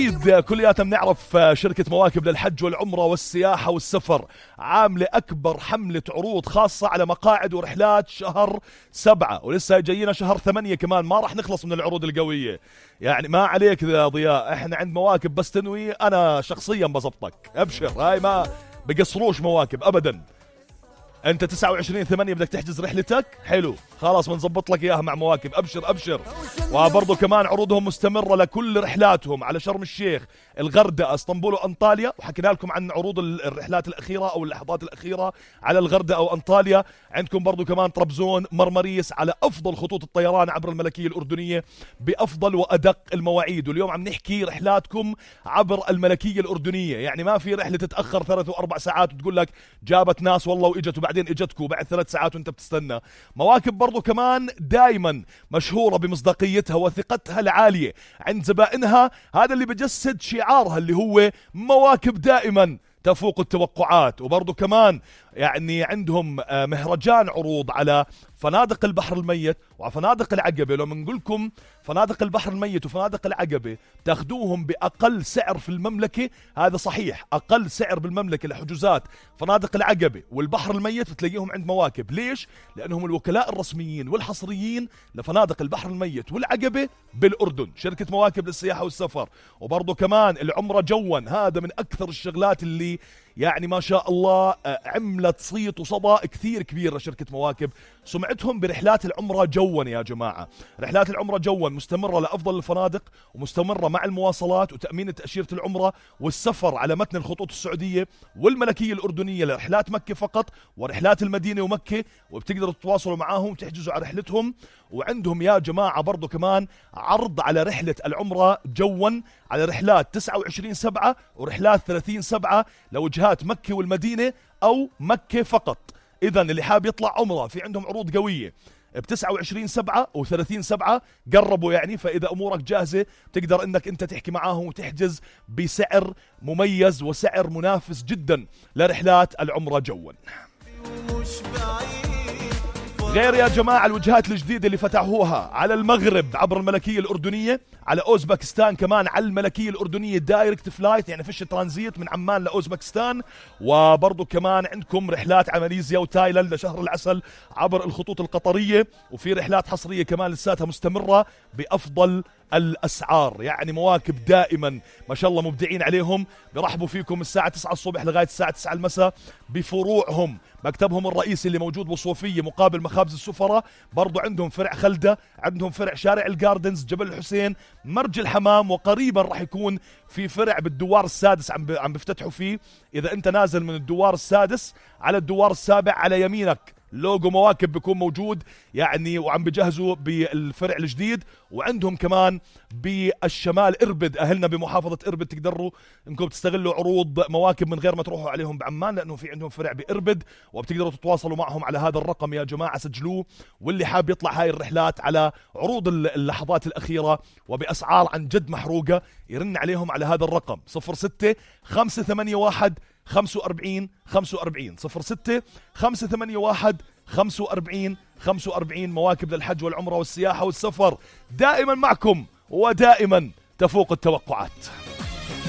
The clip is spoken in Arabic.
كلياتنا بنعرف شركة مواكب للحج والعمرة والسياحة والسفر عاملة أكبر حملة عروض خاصة على مقاعد ورحلات شهر 7، ولسه جايينا شهر 8 كمان. ما راح نخلص من العروض القوية، يعني ما عليك يا ضياء، احنا عند مواكب بس تنوي أنا شخصيا بزبطك، أبشر، هاي ما بقصروش مواكب أبدا. انت 29/8 بدك تحجز رحلتك، حلو خلاص بنظبط لك اياها مع مواكب، ابشر ابشر. وبرضه كمان عروضهم مستمرة لكل رحلاتهم على شرم الشيخ، الغردقة، اسطنبول وانطاليا، وحكينا لكم عن عروض الرحلات الاخيرة او اللحظات الاخيرة على الغردقة وانطاليا. عندكم برضه كمان طرابزون، مرمريس، على افضل خطوط الطيران عبر الملكية الاردنية بافضل وادق المواعيد. واليوم عم نحكي رحلاتكم عبر الملكية الاردنية، يعني ما في رحلة تتاخر 3 و4 ساعات وتقول لك جابت ناس والله واجت وبعدين اجتكم بعد 3 ساعات وانت بتستنى. مواكب برضو كمان دائما مشهورة بمصداقيتها وثقتها العالية عند زبائنها، هذا اللي بجسد شعارها اللي هو مواكب دائما تفوق التوقعات. وبرضو كمان يعني عندهم مهرجان عروض على فنادق البحر الميت وفنادق العقبة. لو بنقول لكم فنادق البحر الميت وفنادق العقبة تاخدوهم بأقل سعر في المملكة، هذا صحيح، أقل سعر بالمملكة لحجوزات فنادق العقبة والبحر الميت بتلاقيهم عند مواكب. ليش؟ لأنهم الوكلاء الرسميين والحصريين لفنادق البحر الميت والعقبة بالأردن، شركة مواكب للسياحة والسفر. وبرضو كمان العمرة جوا، هذا من أكثر الشغلات اللي يعني ما شاء الله عملت صيت وصدى كثير كبير لشركة مواكب. سمعتهم برحلات العمرة جوا يا جماعة، رحلات العمرة جوا مستمرة لأفضل الفنادق ومستمرة مع المواصلات وتأمين تأشيرة العمرة والسفر على متن الخطوط السعودية والملكية الأردنية لرحلات مكة فقط ورحلات المدينة ومكة، وبتقدروا تتواصلوا معاهم وتحجزوا على رحلتهم. وعندهم يا جماعة برضو كمان عرض على رحلة العمرة جوا على رحلات 29/7 ورحلات 30/7 لوجهات مكة والمدينة أو مكة فقط. إذن اللي حاب يطلع عمرة في عندهم عروض قوية ب29/7 و30/7، قربوا يعني. فإذا أمورك جاهزة تقدر إنك أنت تحكي معاهم وتحجز بسعر مميز وسعر منافس جدا لرحلات العمرة جوا. غير يا جماعة الوجهات الجديدة اللي فتحوها على المغرب عبر الملكية الأردنية، على أوزبكستان كمان على الملكية الأردنية دايركت فلايت، يعني فيش ترانزيت من عمان لأوزبكستان. وبرضو كمان عندكم رحلات على ماليزيا وتايلاند لشهر العسل عبر الخطوط القطرية، وفي رحلات حصرية كمان لساتها مستمرة بأفضل الأسعار. يعني مواكب دائما ما شاء الله مبدعين عليهم، برحبوا فيكم الساعة 9 الصبح لغاية الساعة 9 المساء بفروعهم. مكتبهم الرئيسي اللي موجود بصوفية مقابل مخابز السفرة، برضو عندهم فرع خلدة، عندهم فرع شارع الجاردنز، جبل الحسين، مرج الحمام، وقريبا راح يكون في فرع بالدوار السادس عم بيفتتحوا فيه. إذا أنت نازل من الدوار السادس على الدوار السابع على يمينك لوجو مواكب بيكون موجود يعني، وعم بجهزوا بالفرع الجديد. وعندهم كمان بالشمال إربد، أهلنا بمحافظة إربد تقدروا إنكم تستغلوا عروض مواكب من غير ما تروحوا عليهم بعمان، لأنه في عندهم فرع بإربد، وبتقدروا تتواصلوا معهم على هذا الرقم يا جماعة، سجلوه. واللي حاب يطلع هاي الرحلات على عروض اللحظات الأخيرة وبأسعار عن جد محروقة يرن عليهم على هذا الرقم 06-581 45 45 06-581 45 45. مواكب للحج والعمرة والسياحة والسفر دائما معكم ودائما تفوق التوقعات.